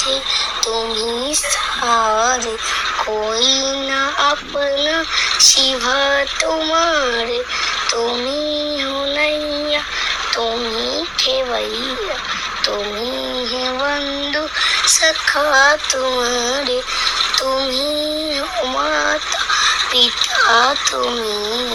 थे तुम ही सारे, कोई ना अपना सिवा तुम्हारे। तुम ही हो नैया, तुम ही खेवैया, तुम ही है बंधु सखा तुम्हारे। तुम ही हो माता पिता, तुम ही